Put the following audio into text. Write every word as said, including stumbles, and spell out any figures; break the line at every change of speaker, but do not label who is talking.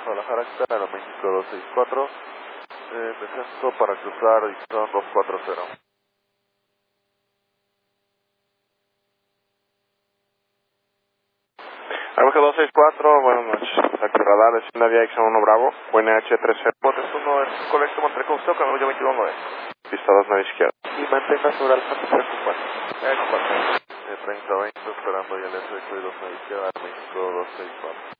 Guadalajara, está en México dos seis cuatro, eh, descenso para cruzar Dixon dos cuatro cero.
Abajo dos seis cuatro, buenas noches. Aquí radar, es una vía X uno Bravo, U N H tres cero.
Botes uno, es correcto, Monterrey Costa, Camino ya veintidós nueve.
Pista dos, nueve izquierda.
Y mantenga sobre Alfa tres cuatro. Eh, comparto. Eh, treinta veinte, esperando ya el S de dos nueve izquierda, México dos seis cuatro.